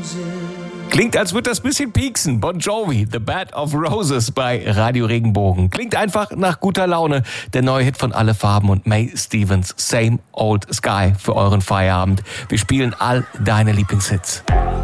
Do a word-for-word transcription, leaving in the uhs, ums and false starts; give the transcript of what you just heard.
Klingt, als würde das bisschen pieksen. Bon Jovi, The Bed of Roses bei Radio Regenbogen. Klingt einfach nach guter Laune. Der neue Hit von Alle Farben und May Stevens, Same Old Sky für euren Feierabend. Wir spielen all deine Lieblingshits.